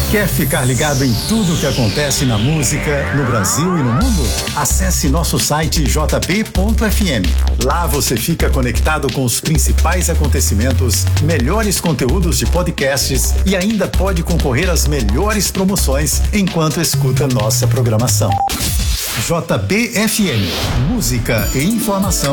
Quer ficar ligado em tudo o que acontece na música, no Brasil e no mundo? Acesse nosso site jp.fm. Lá você fica conectado com os principais acontecimentos, melhores conteúdos de podcasts e ainda pode concorrer às melhores promoções enquanto escuta nossa programação. JBFM, música e informação